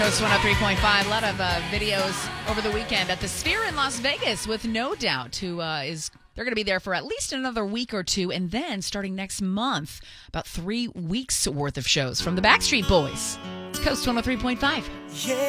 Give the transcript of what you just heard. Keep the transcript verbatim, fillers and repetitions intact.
Coast one oh three point five. A lot of uh, videos over the weekend at the Sphere in Las Vegas with No Doubt, who uh, is they're going to be there for at least another week or two, and then starting next month, about three weeks worth of shows from the Backstreet Boys. It's Coast one oh three point five. Yeah.